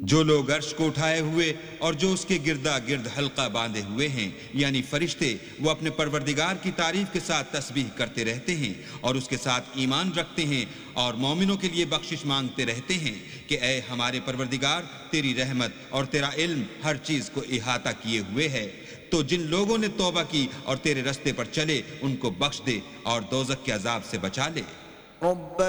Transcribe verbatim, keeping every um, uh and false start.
जो लोग अर्श को उठाए हुए और जो उसके गिरदा गिर्द हल्का बांधे हुए हैं यानी फरिश्ते, वो अपने परवरदिगार की तारीफ के साथ तस्बीह करते रहते हैं और उसके साथ ईमान रखते हैं और मोमिनों के लिए बख्शिश मांगते रहते हैं कि ऐ हमारे परवरदिगार, तेरी रहमत और तेरा इल्म हर चीज को इहाता किए हुए है। तो जिन लोगों ने तौबा की और तेरे रस्ते पर चले उनको बख्श दे और दोज़ख के अजाब से बचा ले।